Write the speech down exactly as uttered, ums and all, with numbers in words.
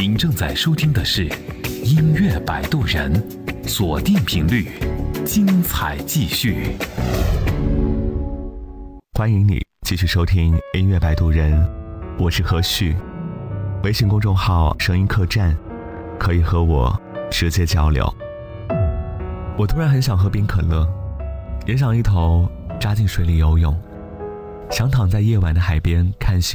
您正在收听的是音乐摆渡人，锁定频率，精彩继续。 欢迎你继续收听音乐摆渡人，我是何旭。微信公众号声音客栈，可以和我直接交流。我突然很想喝冰可乐，也想一头扎进水里游泳，想躺在夜晚的海边看星